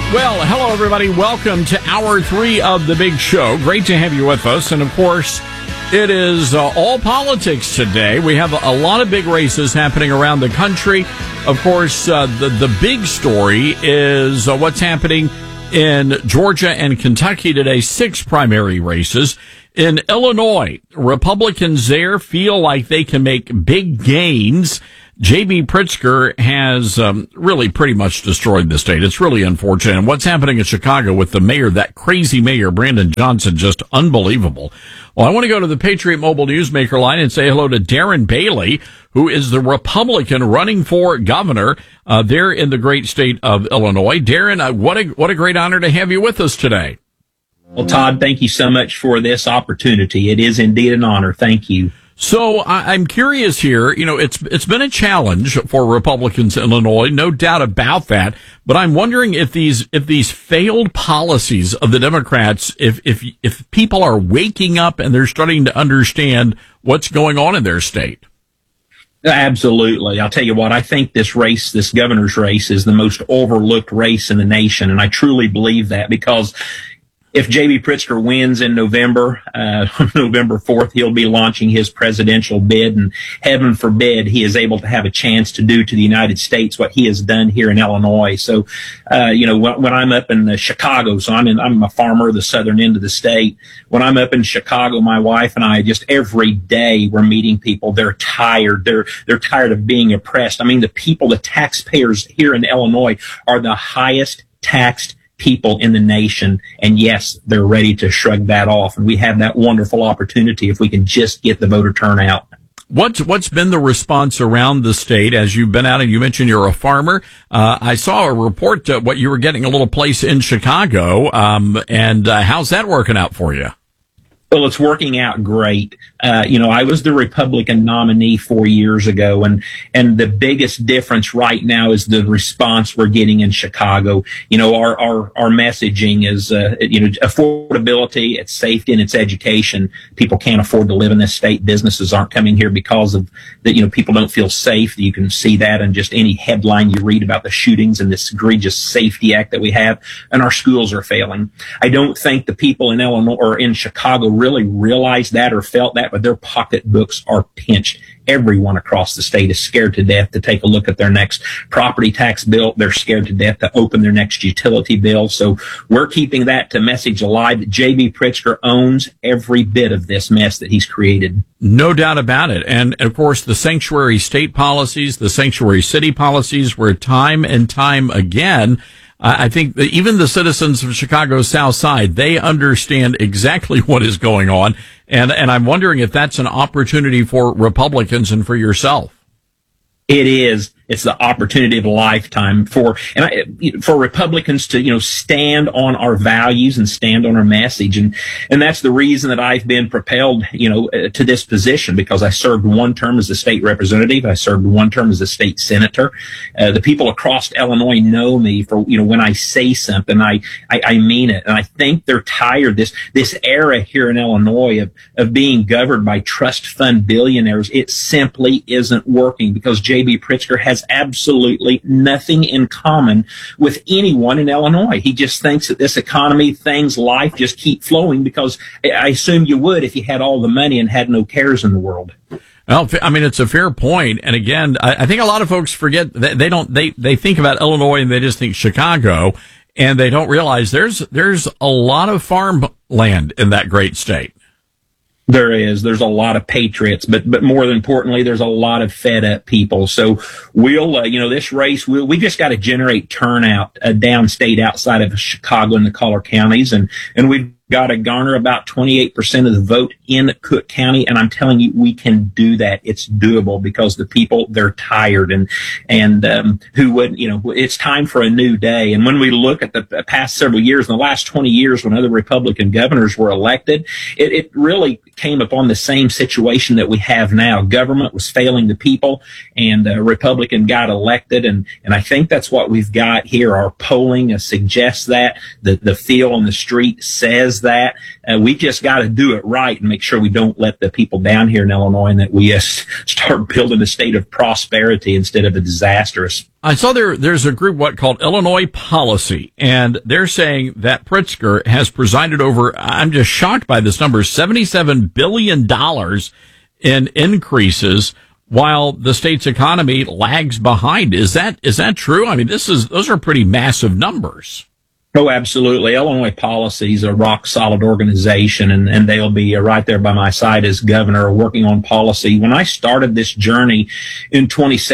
Well, hello, everybody. Welcome to Hour 3 of The Big Show. Great to have you with us. And, of course, it is all politics today. We have a lot of big races happening around the country. Of course, the big story is what's happening in Georgia and Kentucky today, 6 primary races. In Illinois, Republicans there feel like they can make big gains. J.B. Pritzker has really pretty much destroyed the state. It's really unfortunate. And what's happening in Chicago with the mayor, that crazy mayor, Brandon Johnson, just unbelievable. Well, I want to go to the Patriot Mobile Newsmaker line and say hello to Darren Bailey, who is the Republican running for governor there in the great state of Illinois. Darren, what a great honor to have you with us today. Well, Todd, thank you so much for this opportunity. It is indeed an honor. Thank you. So I'm curious here. You know, it's been a challenge for Republicans in Illinois, no doubt about that. But I'm wondering if these failed policies of the Democrats, if people are waking up and they're starting to understand what's going on in their state. Absolutely. I'll tell you what, I think this governor's race is the most overlooked race in the nation. And I truly believe that because if J.B. Pritzker wins in November, November 4th, he'll be launching his presidential bid, and heaven forbid he is able to have a chance to do to the United States what he has done here in Illinois. So, when I'm up in Chicago, so I'm a farmer, the southern end of the state. When I'm up in Chicago, my wife and I just every day we're meeting people. They're tired. They're tired of being oppressed. I mean, the taxpayers here in Illinois are the highest taxed people in the nation, and yes, they're ready to shrug that off, and we have that wonderful opportunity if we can just get the voter turnout. What's been the response around the state as you've been out, and you mentioned you're a farmer? I saw a report what you were getting a little place in Chicago, and how's that working out for you? Well, it's working out great. I was the Republican nominee 4 years ago, and the biggest difference right now is the response we're getting in Chicago. Our messaging is, affordability, it's safety, and it's education. People can't afford to live in this state. Businesses aren't coming here because of that. People don't feel safe. You can see that in just any headline you read about the shootings and this egregious safety act that we have, and our schools are failing. I don't think the people in Illinois or in Chicago really realized that or felt that, but their pocketbooks are pinched. Everyone across the state is scared to death to take a look at their next property tax bill. They're scared to death to open their next utility bill. So we're keeping that message alive that J.B. Pritzker owns every bit of this mess that he's created. No doubt about it. And, of course, the sanctuary state policies, the sanctuary city policies, where time and time again, I think that even the citizens of Chicago's South Side, they understand exactly what is going on. And I'm wondering if that's an opportunity for Republicans and for yourself. It is. It's the opportunity of a lifetime for Republicans to, stand on our values and stand on our message. And that's the reason that I've been propelled, to this position, because I served one term as a state representative. I served one term as a state senator. The people across Illinois know me for, when I say something, I mean it. And I think they're tired. This era here in Illinois of being governed by trust fund billionaires, it simply isn't working because J.B. Pritzker has absolutely nothing in common with anyone in Illinois. He just thinks that this economy, life just keep flowing because I assume you would if you had all the money and had no cares in the world. Well, I mean, it's a fair point. And again, I think a lot of folks forget that they think about Illinois and they just think Chicago, and they don't realize there's a lot of farmland in that great state. There's a lot of patriots, but more importantly, there's a lot of fed up people. So we'll, this race, we just got to generate turnout downstate outside of Chicago and the collar counties. And we've got to garner about 28% of the vote in Cook County. And I'm telling you, we can do that. It's doable because the people, they're tired and who would, it's time for a new day. And when we look at the past several years, in the last 20 years, when other Republican governors were elected, it really came upon the same situation that we have now. Government was failing the people, and a Republican got elected, and I think that's what we've got here. Our polling suggests that the feel on the street says says that. We just got to do it right and make sure we don't let the people down here in Illinois, and that we start building a state of prosperity instead of a disastrous. I saw there's a group called Illinois Policy, and they're saying that Pritzker has presided over, I'm just shocked by this number, $77 billion in increases while the state's economy lags behind. Is that true? I mean, those are pretty massive numbers. Oh, absolutely. Illinois Policy is a rock solid organization, and they'll be right there by my side as governor working on policy. When I started this journey in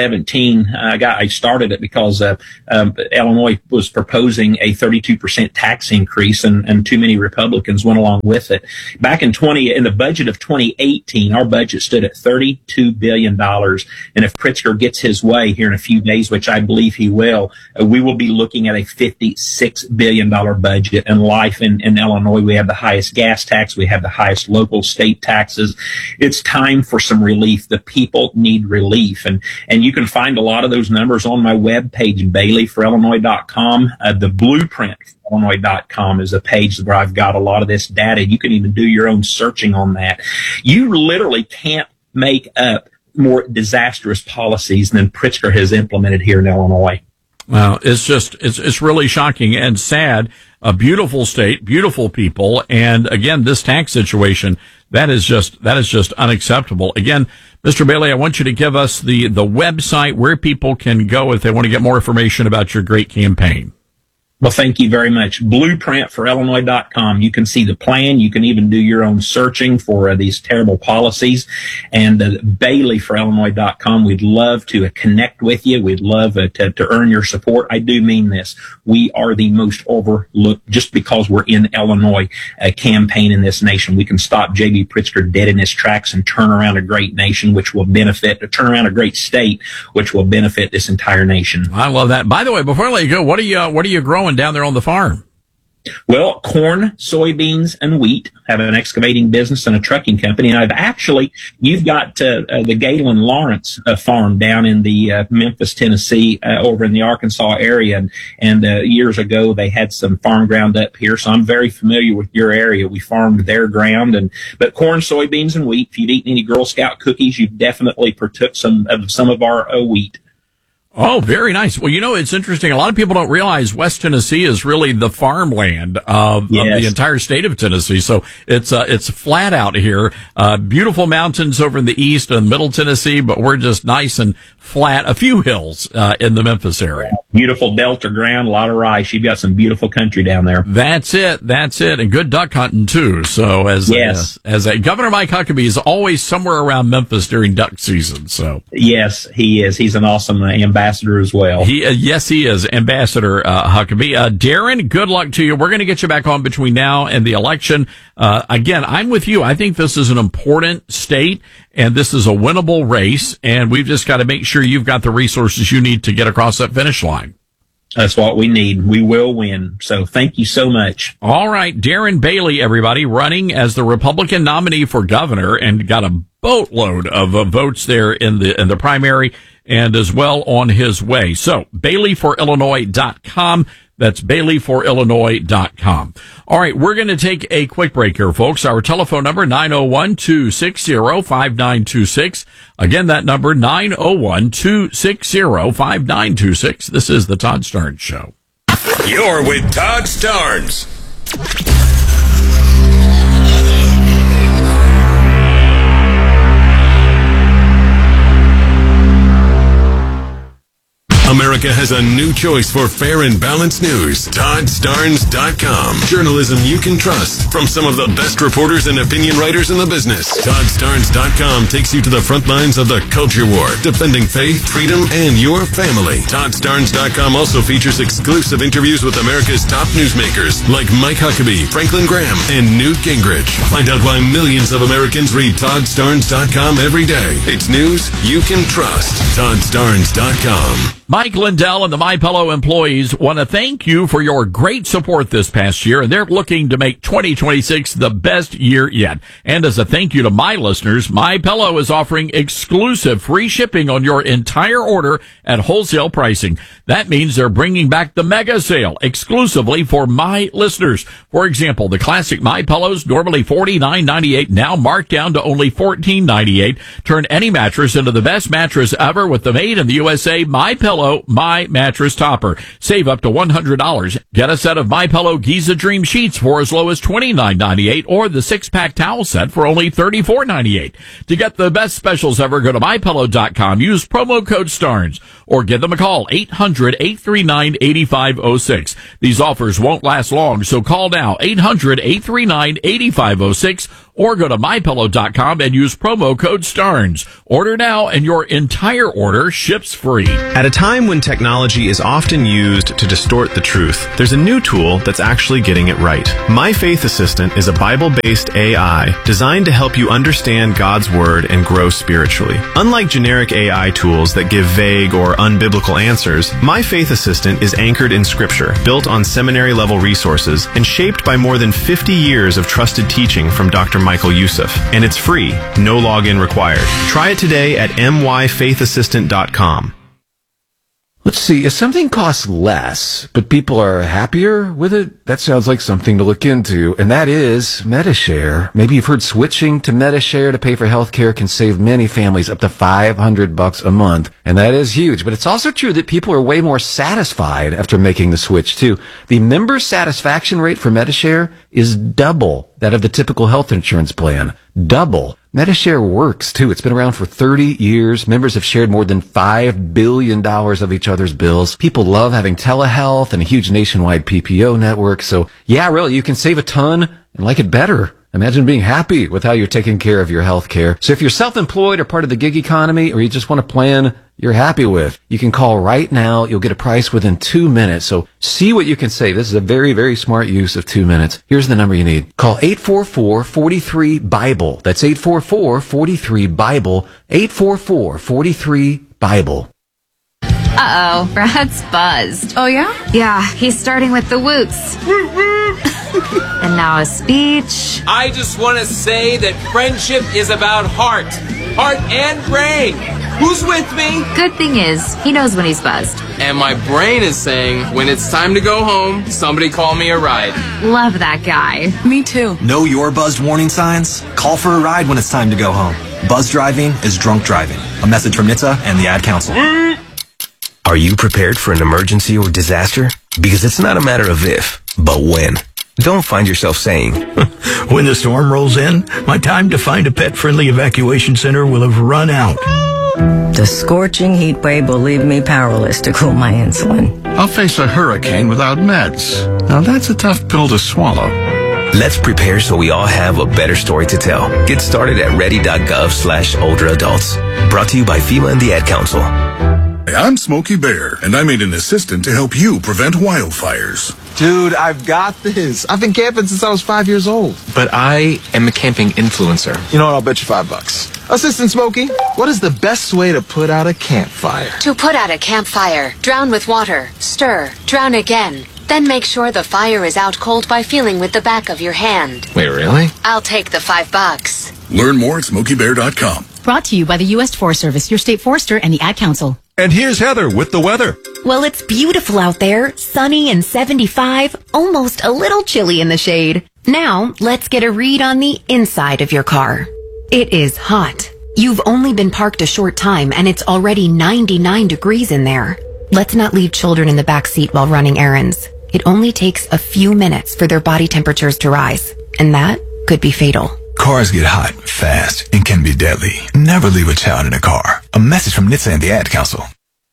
2017, I started it because Illinois was proposing a 32% tax increase, and too many Republicans went along with it. Back in the budget of 2018, our budget stood at $32 billion. And if Pritzker gets his way here in a few days, which I believe he will, we will be looking at a $56 billion budget. And life in Illinois, we have the highest gas tax, we have the highest local state taxes. It's time for some relief. The people need relief, and you can find a lot of those numbers on my webpage, BaileyForIllinois.com. The blueprint for Illinois.com is a page where I've got a lot of this data. You can even do your own searching on that. You literally can't make up more disastrous policies than Pritzker has implemented here in Illinois. Well, it's really shocking and sad. A beautiful state, beautiful people. And again, this tax situation, that is just unacceptable. Again, Mr. Bailey, I want you to give us the website where people can go if they want to get more information about your great campaign. Well, thank you very much. BlueprintForIllinois.com. You can see the plan. You can even do your own searching for these terrible policies. And BaileyForIllinois.com. We'd love to connect with you. We'd love to earn your support. I do mean this. We are the most overlooked, just because we're in Illinois, campaign in this nation. We can stop J.B. Pritzker dead in his tracks and turn around a great nation, which will turn around a great state, which will benefit this entire nation. I love that. By the way, before I let you go, what are you growing down there on the farm? Well, corn, soybeans, and wheat. Have an excavating business and a trucking company. And you've got the Galen Lawrence farm down in the Memphis, Tennessee, over in the Arkansas area. And years ago, they had some farm ground up here. So I'm very familiar with your area. We farmed their ground. But corn, soybeans, and wheat. If you've eaten any Girl Scout cookies, you've definitely partook some of our wheat. Oh, very nice. Well, it's interesting. A lot of people don't realize West Tennessee is really the farmland of the entire state of Tennessee. So it's flat out here. Beautiful mountains over in the east and middle Tennessee, but we're just nice and flat. A few hills in the Memphis area. Beautiful delta ground, a lot of rice. You've got some beautiful country down there. That's it. And good duck hunting too. So as Governor Mike Huckabee is always somewhere around Memphis during duck season. So yes, he is. He's an awesome ambassador as well. He is Ambassador Huckabee. Darren, good luck to you. We're going to get you back on between now and the election. Again, I'm with you. I think this is an important state, and this is a winnable race, and we've just got to make sure you've got the resources you need to get across that finish line. That's what we need. We will win. So thank you so much. All right. Darren Bailey, everybody, running as the Republican nominee for governor, and got a boatload of votes there in the primary, and as well on his way. So BaileyForIllinois.com. That's BaileyForIllinois.com. All right, we're going to take a quick break here, folks. Our telephone number, 901-260-5926. Again, that number, 901-260-5926. This is the Todd Starnes Show. You're with Todd Starnes. America has a new choice for fair and balanced news. ToddStarnes.com. Journalism you can trust from some of the best reporters and opinion writers in the business. ToddStarnes.com takes you to the front lines of the culture war, defending faith, freedom, and your family. ToddStarnes.com also features exclusive interviews with America's top newsmakers like Mike Huckabee, Franklin Graham, and Newt Gingrich. Find out why millions of Americans read ToddStarnes.com every day. It's news you can trust. ToddStarnes.com. Mike Lindell and the MyPillow employees want to thank you for your great support this past year, and they're looking to make 2026 the best year yet. And as a thank you to my listeners, MyPillow is offering exclusive free shipping on your entire order at wholesale pricing. That means they're bringing back the mega sale exclusively for my listeners. For example, the classic MyPillows, normally $49.98, now marked down to only $14.98. Turn any mattress into the best mattress ever with the made in the USA MyPillow My Mattress Topper. Save up to $100. Get a set of MyPillow Giza Dream Sheets for as low as $29.98 or the 6-pack towel set for only $34.98. To get the best specials ever, go to MyPillow.com. Use promo code STARNS or give them a call, 800-839-8506. These offers won't last long, so call now, 800-839-8506, or go to MyPillow.com and use promo code STARNS. Order now and your entire order ships free. At a time when technology is often used to distort the truth, there's a new tool that's actually getting it right. My Faith Assistant is a Bible-based AI designed to help you understand God's Word and grow spiritually. Unlike generic AI tools that give vague or unbiblical answers, My Faith Assistant is anchored in Scripture, built on seminary-level resources, and shaped by more than 50 years of trusted teaching from Dr. Michael Youssef. And it's free, no login required. Try it today at myfaithassistant.com. Let's see, if something costs less, but people are happier with it, that sounds like something to look into, and that is Medi-Share. Maybe you've heard switching to Medi-Share to pay for healthcare can save many families up to $500 a month, and that is huge. But it's also true that people are way more satisfied after making the switch, too. The member satisfaction rate for Medi-Share is double that of the typical health insurance plan. Double. Medi-Share works, too. It's been around for 30 years. Members have shared more than $5 billion of each other's bills. People love having telehealth and a huge nationwide PPO network. So, yeah, really, you can save a ton and like it better. Imagine being happy with how you're taking care of your health care. So if you're self-employed or part of the gig economy, or you just want a plan you're happy with, you can call right now. You'll get a price within 2 minutes. So see what you can save. This is a very, very smart use of 2 minutes. Here's the number you need. Call 844-43-BIBLE. That's 844-43-BIBLE. 844-43-BIBLE. Uh-oh, Brad's buzzed. Oh, yeah? Yeah, he's starting with the woots. And now a speech. I just want to say that friendship is about heart and brain. Who's with me? Good thing is, he knows when he's buzzed. And my brain is saying, when it's time to go home, somebody call me a ride. Love that guy. Me too. Know your buzzed warning signs? Call for a ride when it's time to go home. Buzz driving is drunk driving. A message from NHTSA and the Ad Council. Are you prepared for an emergency or disaster? Because it's not a matter of if, but when. Don't find yourself saying, when the storm rolls in, my time to find a pet-friendly evacuation center will have run out. The scorching heat wave will leave me powerless to cool my insulin. I'll face a hurricane without meds. Now that's a tough pill to swallow. Let's prepare so we all have a better story to tell. Get started at ready.gov/older adults. Brought to you by FEMA and the Ad Council. I'm Smokey Bear, and I made an assistant to help you prevent wildfires. Dude, I've got this. I've been camping since I was 5 years old. But I am a camping influencer. You know what? I'll bet you $5. Assistant Smokey, what is the best way to put out a campfire? To put out a campfire, drown with water, stir, drown again. Then make sure the fire is out cold by feeling with the back of your hand. Wait, really? I'll take the $5. Learn more at SmokeyBear.com. Brought to you by the U.S. Forest Service, your state forester, and the Ad Council. And here's Heather with the weather. Well, it's beautiful out there, sunny and 75, almost a little chilly in the shade. Now, let's get a read on the inside of your car. It is hot. You've only been parked a short time, and it's already 99 degrees in there. Let's not leave children in the back seat while running errands. It only takes a few minutes for their body temperatures to rise, and that could be fatal. Cars get hot, fast, and can be deadly. Never leave a child in a car. A message from NHTSA and the Ad Council.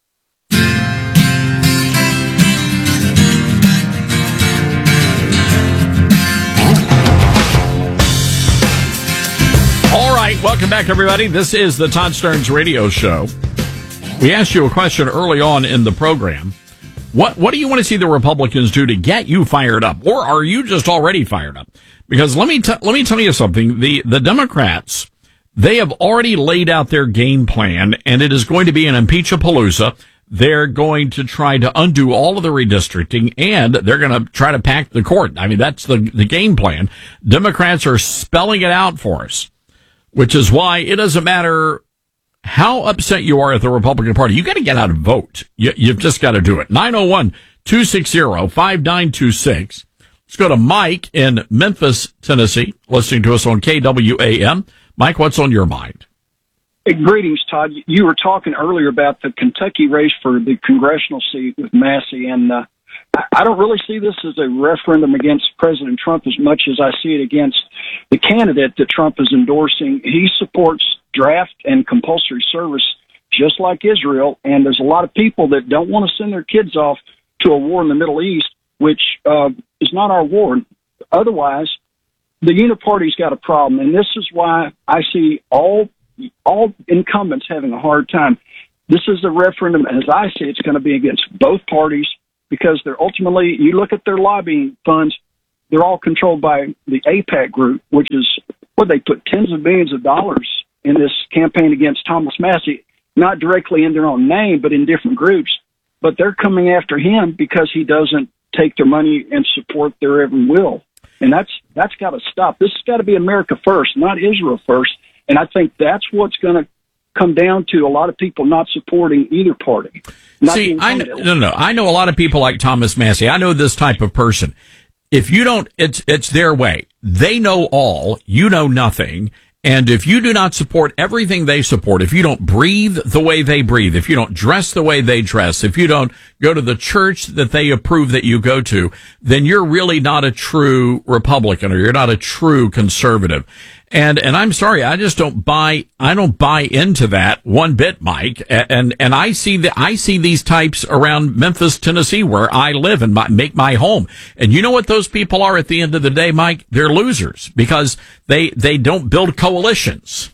All right, welcome back, everybody. This is the Todd Starnes Radio Show. We asked you a question early on in the program. What do you want to see the Republicans do to get you fired up? Or are you just already fired up? Because let me tell you something. The Democrats, they have already laid out their game plan, and it is going to be an impeach-a-palooza. they're going to try to undo all of the redistricting, and they're going to try to pack the court. I mean, that's the game plan. Democrats are spelling it out for us, which is why it doesn't matter how upset you are at the Republican Party. You got to get out and vote. You've just got to do it. 901-260-5926. Let's go to Mike in Memphis, Tennessee, listening to us on KWAM. Mike, what's on your mind? Hey, greetings, Todd. You were talking earlier about the Kentucky race for the congressional seat with Massey, and I don't really see this as a referendum against President Trump as much as I see it against the candidate that Trump is endorsing. He supports draft and compulsory service just like Israel, and there's a lot of people that don't want to send their kids off to a war in the Middle East, which is not our war. Otherwise, the Uniparty's got a problem, and this is why I see all incumbents having a hard time. This is a referendum, as I see it's going to be against both parties, because they're ultimately, you look at their lobbying funds, they're all controlled by the AIPAC group, which is what they put tens of millions of dollars in this campaign against Thomas Massey, not directly in their own name, but in different groups. But they're coming after him because he doesn't take their money and support their every will. And that's got to stop. This has got to be America first, not Israel first. And I think that's what's going to come down to a lot of people not supporting either party. See, I know a lot of people like Thomas Massey. I know this type of person. If you don't, it's their way. They know all, you know nothing. And if you do not support everything they support, if you don't breathe the way they breathe, if you don't dress the way they dress, if you don't go to the church that they approve that you go to, then you're really not a true Republican, or you're not a true conservative. And I'm sorry, I just don't buy into that one bit, Mike. And I see these types around Memphis, Tennessee, where I live and make my home. And you know what those people are at the end of the day, Mike? They're losers because they don't build coalitions.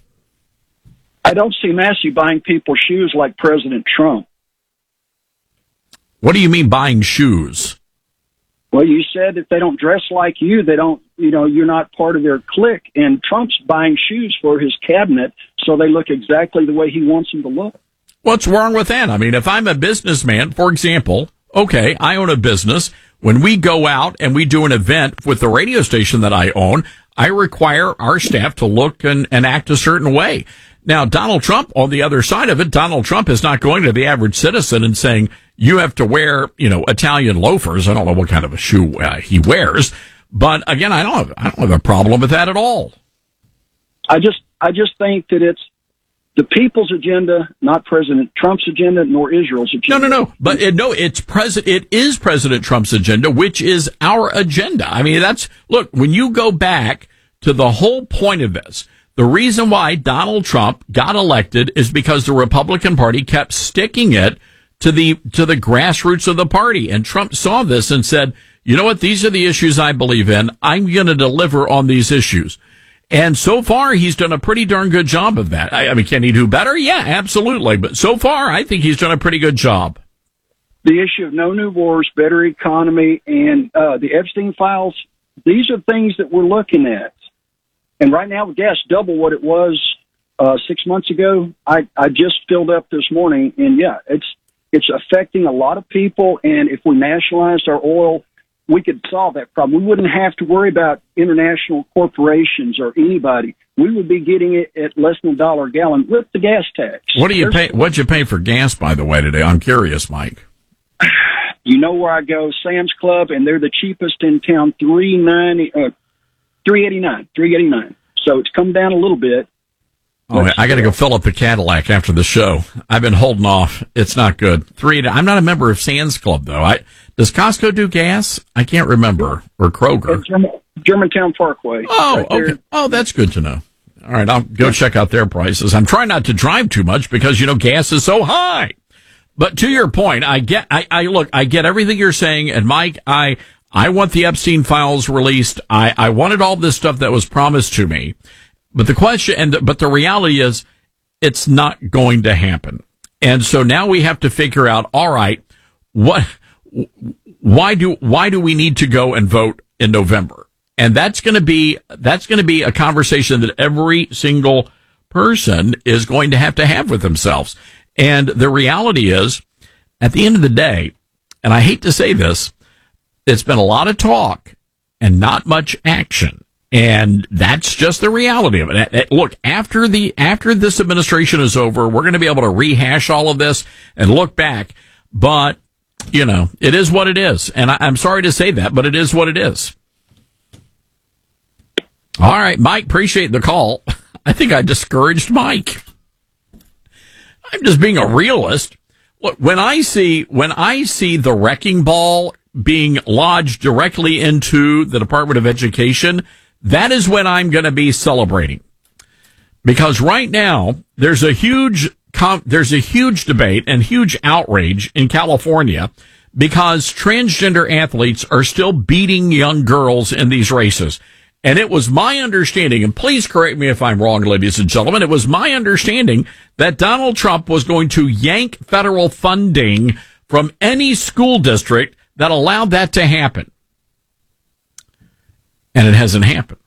I don't see Massey buying people shoes like President Trump. What do you mean buying shoes? Well, you said if they don't dress like you, they don't, you're not part of their clique. And Trump's buying shoes for his cabinet so they look exactly the way he wants them to look. What's wrong with that? I mean, if I'm a businessman, for example, okay, I own a business. When we go out and we do an event with the radio station that I own, I require our staff to look and act a certain way. Now, Donald Trump, on the other side of it, Donald Trump is not going to the average citizen and saying, you have to wear, Italian loafers. I don't know what kind of a shoe he wears. But again, I don't have a problem with that at all. I just think that it's the people's agenda, not President Trump's agenda, nor Israel's agenda. No. But it is President Trump's agenda, which is our agenda. I mean, look, when you go back to the whole point of this, the reason why Donald Trump got elected is because the Republican Party kept sticking it to the grassroots of the party. And Trump saw this and said, you know what? These are the issues I believe in. I'm going to deliver on these issues. And so far, he's done a pretty darn good job of that. I mean, can he do better? Yeah, absolutely. But so far, I think he's done a pretty good job. The issue of no new wars, better economy, and the Epstein files, these are things that we're looking at. And right now, with gas double what it was 6 months ago, I just filled up this morning, and yeah, it's affecting a lot of people. And if we nationalized our oil, we could solve that problem. We wouldn't have to worry about international corporations or anybody. We would be getting it at less than $1 a gallon with the gas tax. What do you pay? What'd you pay for gas, by the way, today? I'm curious, Mike. You know where I go, Sam's Club, and they're the cheapest in town, $3.89. So it's come down a little bit. Oh, I got to go fill up the Cadillac after the show. I've been holding off. It's not good. I'm not a member of Sam's Club, though. Does Costco do gas? I can't remember. Or Kroger. Germantown Parkway. Oh, right okay. There. Oh, that's good to know. All right, I'll go check out their prices. I'm trying not to drive too much because, gas is so high. But to your point, I get everything you're saying. And Mike, I want the Epstein files released. I wanted all this stuff that was promised to me. But the question, but the reality is, it's not going to happen. And so now we have to figure out, all right, why do we need to go and vote in November? And that's going to be a conversation that every single person is going to have with themselves. And the reality is, at the end of the day, and I hate to say this, it's been a lot of talk and not much action. And that's just the reality of it. Look, after this administration is over, we're going to be able to rehash all of this and look back. But, you know, it is what it is. And I'm sorry to say that, but it is what it is. All right, Mike, appreciate the call. I think I discouraged Mike. I'm just being a realist. Look, when I see the wrecking ball being lodged directly into the Department of Education, that is when I'm going to be celebrating. Because right now, there's a huge debate and huge outrage in California because transgender athletes are still beating young girls in these races. And it was my understanding, and please correct me if I'm wrong, ladies and gentlemen, it was my understanding that Donald Trump was going to yank federal funding from any school district that allowed that to happen. And it hasn't happened.